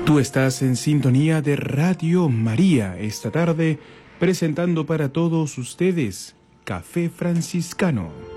Tú estás en sintonía de Radio María esta tarde, presentando para todos ustedes Café Franciscano.